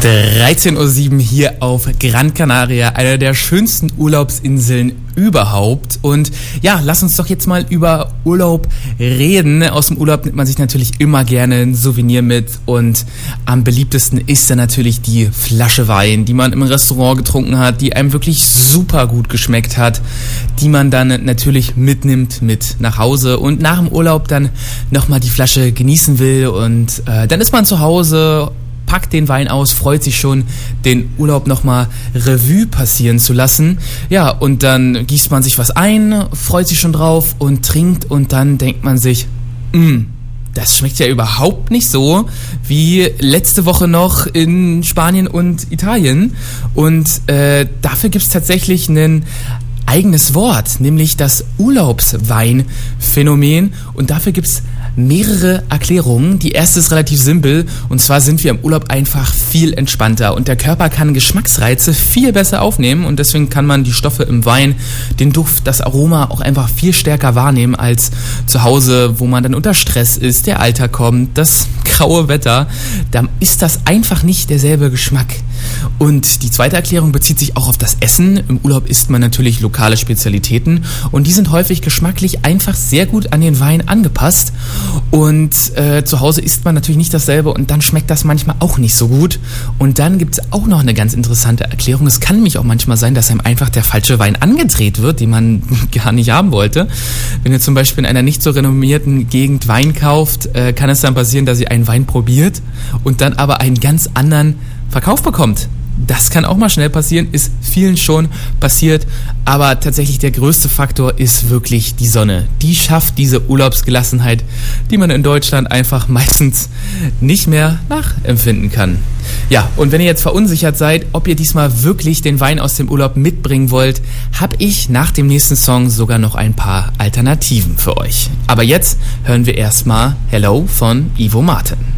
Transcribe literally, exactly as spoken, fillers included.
dreizehn Uhr sieben hier auf Gran Canaria, einer der schönsten Urlaubsinseln überhaupt. Und ja, lass uns doch jetzt mal über Urlaub reden. Aus dem Urlaub nimmt man sich natürlich immer gerne ein Souvenir mit und am beliebtesten ist dann natürlich die Flasche Wein, die man im Restaurant getrunken hat, die einem wirklich super gut geschmeckt hat, die man dann natürlich mitnimmt mit nach Hause und nach dem Urlaub dann nochmal die Flasche genießen will und äh, dann ist man zu Hause, packt den Wein aus, freut sich schon, den Urlaub nochmal Revue passieren zu lassen. Ja, und dann gießt man sich was ein, freut sich schon drauf und trinkt und dann denkt man sich, mh, das schmeckt ja überhaupt nicht so wie letzte Woche noch in Spanien und Italien. Und äh, dafür gibt es tatsächlich einen eigenes Wort, nämlich das Urlaubsweinphänomen. Und dafür gibt es mehrere Erklärungen. Die erste ist relativ simpel und zwar sind wir im Urlaub einfach viel entspannter und der Körper kann Geschmacksreize viel besser aufnehmen und deswegen kann man die Stoffe im Wein, den Duft, das Aroma auch einfach viel stärker wahrnehmen als zu Hause, wo man dann unter Stress ist, der Alltag kommt, das graue Wetter. Da ist das einfach nicht derselbe Geschmack. Und die zweite Erklärung bezieht sich auch auf das Essen. Im Urlaub isst man natürlich lokale Spezialitäten und die sind häufig geschmacklich einfach sehr gut an den Wein angepasst. Und äh, zu Hause isst man natürlich nicht dasselbe und dann schmeckt das manchmal auch nicht so gut. Und dann gibt es auch noch eine ganz interessante Erklärung. Es kann nämlich auch manchmal sein, dass einem einfach der falsche Wein angedreht wird, den man gar nicht haben wollte. Wenn ihr zum Beispiel in einer nicht so renommierten Gegend Wein kauft, äh, kann es dann passieren, dass ihr einen Wein probiert und dann aber einen ganz anderen Verkauf bekommt. Das kann auch mal schnell passieren, ist vielen schon passiert, aber tatsächlich der größte Faktor ist wirklich die Sonne. Die schafft diese Urlaubsgelassenheit, die man in Deutschland einfach meistens nicht mehr nachempfinden kann. Ja, und wenn ihr jetzt verunsichert seid, ob ihr diesmal wirklich den Wein aus dem Urlaub mitbringen wollt, habe ich nach dem nächsten Song sogar noch ein paar Alternativen für euch. Aber jetzt hören wir erstmal Hello von Ivo Martin.